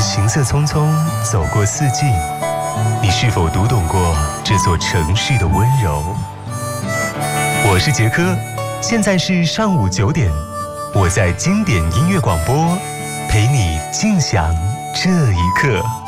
行色匆匆走过四季，你是否读懂过这座城市的温柔？我是杰科，现在是上午9点，我在经典音乐广播，陪你静享这一刻。